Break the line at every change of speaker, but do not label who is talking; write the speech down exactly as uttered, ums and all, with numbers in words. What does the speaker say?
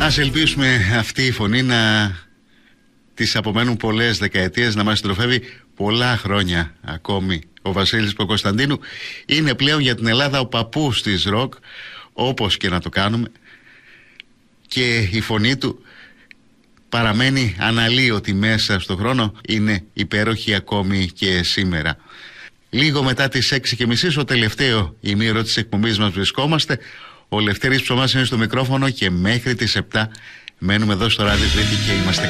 Ας ελπίσουμε αυτή η φωνή να της απομένουν πολλές δεκαετίες, να μας συντροφεύει πολλά χρόνια ακόμη. Ο Βασίλης Παπακοσταντίνου είναι πλέον για την Ελλάδα ο παππούς της ροκ, όπως και να το κάνουμε, και η φωνή του παραμένει αναλύωτη μέσα στο χρόνο, είναι υπέροχη ακόμη και σήμερα. Λίγο μετά τις έξι και μισή, στο τελευταίο ημίωρο της εκπομπής μας βρισκόμαστε. Ο Λευτέρης Ψωμάς είναι στο μικρόφωνο και μέχρι τις επτά μένουμε εδώ στο Ράδιο Τρίτη και είμαστε